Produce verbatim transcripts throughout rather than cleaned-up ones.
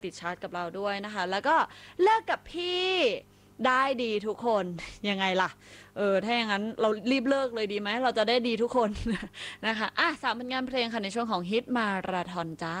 ติดชาร์จกับเราด้วยนะคะแล้วก็เลิกกับพี่ได้ดีทุกคนยังไงล่ะเออถ้าอย่างนั้นเรารีบเลิกเลยดีไหมเราจะได้ดีทุกคนนะคะอ่ะสามผลงานเพลงค่ะในช่วงของฮิตมาราธอนจ้า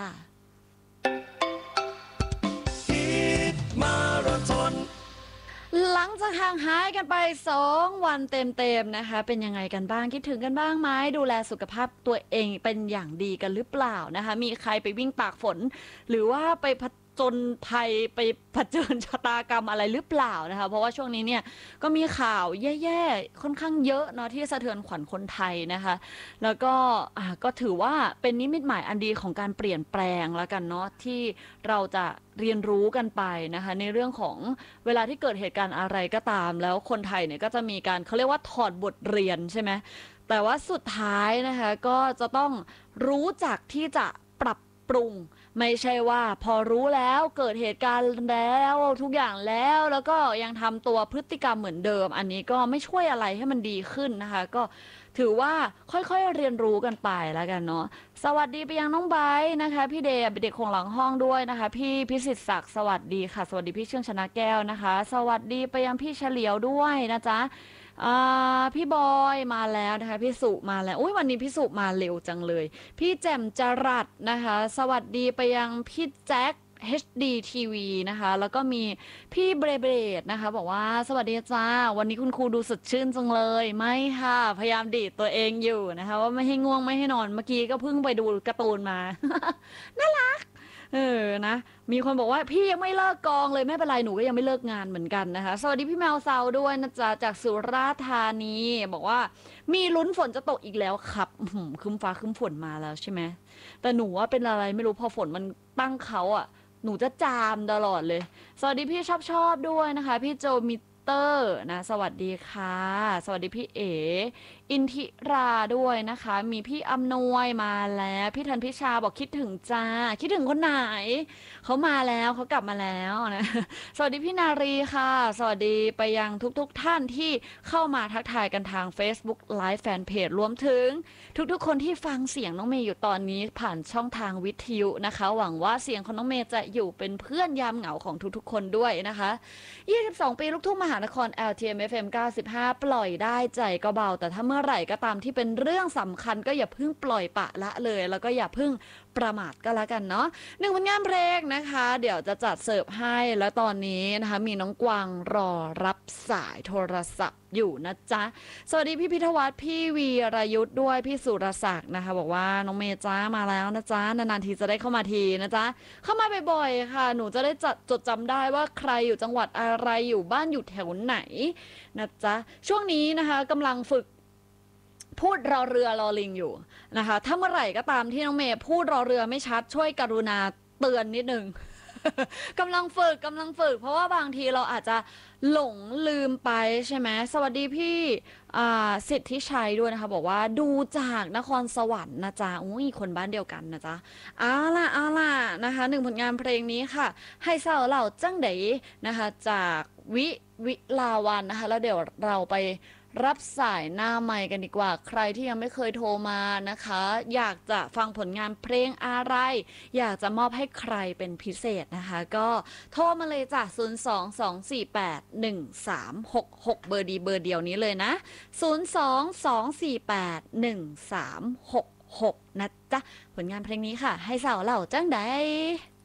มาราธอนหลังจากห่างหายกันไปสองวันเต็มๆนะคะเป็นยังไงกันบ้างคิดถึงกันบ้างไหมดูแลสุขภาพตัวเองเป็นอย่างดีกันหรือเปล่านะคะมีใครไปวิ่งตากฝนหรือว่าไปผจญภัยไปเผชิญชะตากรรมอะไรหรือเปล่านะคะเพราะว่าช่วงนี้เนี่ยก็มีข่าวแย่ๆค่อนข้างเยอะเนาะที่สะเทือนขวัญคนไทยนะคะแล้วก็อ่าก็ถือว่าเป็นนิมิตหมายอันดีของการเปลี่ยนแปลงแล้วกันเนาะที่เราจะเรียนรู้กันไปนะคะในเรื่องของเวลาที่เกิดเหตุการณ์อะไรก็ตามแล้วคนไทยเนี่ยก็จะมีการเขาเรียกว่าถอดบทเรียนใช่ไหมแต่ว่าสุดท้ายนะคะก็จะต้องรู้จักที่จะปรับปรุงไม่ใช่ว่าพอรู้แล้วเกิดเหตุการณ์แล้วทุกอย่างแล้วแล้วก็ยังทำตัวพฤติกรรมเหมือนเดิมอันนี้ก็ไม่ช่วยอะไรให้มันดีขึ้นนะคะก็ถือว่าค่อยๆเรียนรู้กันไปแล้วกันเนาะสวัสดีไปยังน้องไบร์ทนะคะพี่เดย์เด็กของหลังห้องด้วยนะคะพี่พิสิทธิ์ศักดิ์สวัสดีค่ะสวัสดีพี่เชื่องชนะแก้วนะคะสวัสดีไปยังพี่เฉลียวด้วยนะจ๊ะอ่าพี่บอยมาแล้วนะคะพี่สุมาแล้วอุ้ยวันนี้พี่สุมาเร็วจังเลยพี่แจ่มจรัสนะคะสวัสดีไปยังพี่แจ็ค เอช ดี ที วี นะคะแล้วก็มีพี่เบรเบรดนะคะบอกว่าสวัสดีจ้าวันนี้คุณครูดูสดชื่นจังเลยไม่ค่ะพยายามดีดตัวเองอยู่นะคะว่าไม่ให้ง่วงไม่ให้นอนเมื่อกี้ก็เพิ่งไปดูการ์ตูนมา น่ารักเออนะมีคนบอกว่าพี่ยังไม่เลิกกองเลยไม่เป็นไรหนูก็ยังไม่เลิกงานเหมือนกันนะคะสวัสดีพี่แมวเซาด้วยนะจ๊ะจากสุราษฎร์ธานีบอกว่ามีลุ้นฝนจะตกอีกแล้วครับคืมฟ้าคืมฝนมาแล้วใช่ไหมแต่หนูว่าเป็นอะไรไม่รู้พอฝนมันตั้งเขาอ่ะหนูจะจามตลอดเลยสวัสดีพี่ชอบชอบด้วยนะคะพี่โจมิเตอร์นะสวัสดีค่ะสวัสดีพี่เออินทิราด้วยนะคะมีพี่อำนวยมาแล้วพี่ธันพิชาบอกคิดถึงจ้าคิดถึงคนไหนเขามาแล้วเขากลับมาแล้วนะสวัสดีพี่นารีค่ะสวัสดีไปยังทุกๆทท่านที่เข้ามาทักทายกันทาง Facebook Live Fanpage รวมถึงทุกๆคนที่ฟังเสียงน้องเมย์อยู่ตอนนี้ผ่านช่องทางวิทยุนะคะหวังว่าเสียงของน้องเมย์จะอยู่เป็นเพื่อนยามเหงาของทุกๆคนด้วยนะคะยี่สิบสองปีลูกทุ่งมหานคร แอล ที เอ็ม เอฟ เอ็ม เก้าสิบห้าปล่อยได้ใจก็เบาแต่ถ้าเมื่อไหร่ก็ตามที่เป็นเรื่องสำคัญก็อย่าเพิ่งปล่อยปะละเลยแล้วก็อย่าเพิ่งประมาทก็แล้วกันเนาะหนึ่งผลงานเพลงนะคะเดี๋ยวจะจัดเสิร์ฟให้แล้วตอนนี้นะคะมีน้องกวางรอรับสายโทรศัพท์อยู่นะจ๊ะสวัสดีพี่พิทวัฒน์พี่วีรยุทธ์ด้วยพี่สุรศักดิ์นะคะบอกว่าน้องเมย์จ้ามาแล้วนะจ๊ะนานๆทีจะได้เข้ามาทีนะจ๊ะเข้ามาบ่อยๆค่ะหนูจะได้จัดจดจำได้ว่าใครอยู่จังหวัดอะไรอยู่บ้านอยู่แถวไหนนะจ๊ะช่วงนี้นะคะกำลังฝึกพูดรอเรือรอลิงอยู่นะคะถ้าเมื่อไหร่ก็ตามที่น้องเมย์พูดรอเรือไม่ชัดช่วยกรุณาเตือนนิดนึง กำลังฝึกกำลังฝึกเพราะว่าบางทีเราอาจจะหลงลืมไปใช่ไหมสวัสดีพี่สิทธิชัยด้วยนะคะบอกว่าดูจากนครสวรรค์นะจ๊ะอุ้ยคนบ้านเดียวกันนะจ๊ะเอาล่ะเอาล่ะนะคะหนึ่งผลงานเพลงนี้ค่ะให้เศร้าเหล่าจังไดนะคะจากวิวิลาวันนะคะแล้วเดี๋ยวเราไปรับสายหน้าไมค์กันดีกว่าใครที่ยังไม่เคยโทรมานะคะอยากจะฟังผลงานเพลงอะไรอยากจะมอบให้ใครเป็นพิเศษนะคะก็โทรมาเลยจ้ะศูนย์ สอง สอง สี่ แปด หนึ่ง สาม หก หกเบอร์ดีเบอร์เดียวนี้เลยนะศูนย์ สอง สอง สี่ แปด หนึ่ง สาม หก หกนะจ๊ะผลงานเพลงนี้ค่ะให้สาวเหล่าจังใด